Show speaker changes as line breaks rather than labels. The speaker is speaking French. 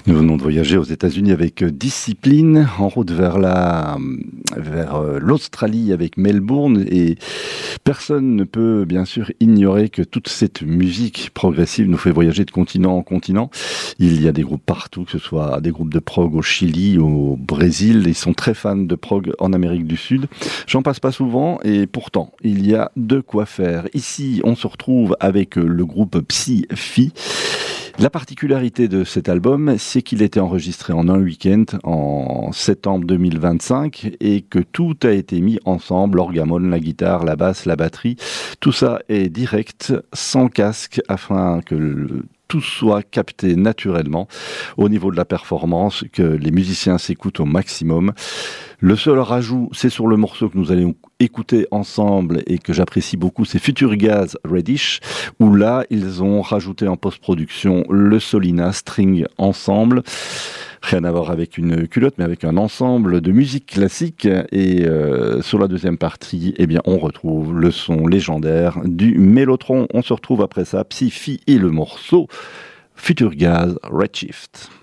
Nous venons de voyager aux États-Unis avec Discipline, en route vers l'Australie avec Melbourne, et personne ne peut bien sûr ignorer que toute cette musique progressive nous fait voyager de continent en continent. Il y a des groupes partout, que ce soit des groupes de prog au Chili, au Brésil, ils sont très fans de prog en Amérique du Sud. J'en passe pas souvent et pourtant il y a de quoi faire. Ici on se retrouve avec le groupe Psy-Phi. La particularité de cet album, c'est qu'il a été enregistré en un week-end, en septembre 2025, et que tout a été mis ensemble, l'orgamone, la guitare, la basse, la batterie. Tout ça est direct, sans casque, afin que tout soit capté naturellement au niveau de la performance, que les musiciens s'écoutent au maximum. Le seul rajout, c'est sur le morceau que nous allons écouter ensemble et que j'apprécie beaucoup, c'est Future Gas Reddish, où là, ils ont rajouté en post-production le Solina String Ensemble. Rien à voir avec une culotte, mais avec un ensemble de musique classique. Et sur la deuxième partie, eh bien, on retrouve le son légendaire du Mellotron. On se retrouve après ça, Psy-Phi et le morceau Future Gas Redshift.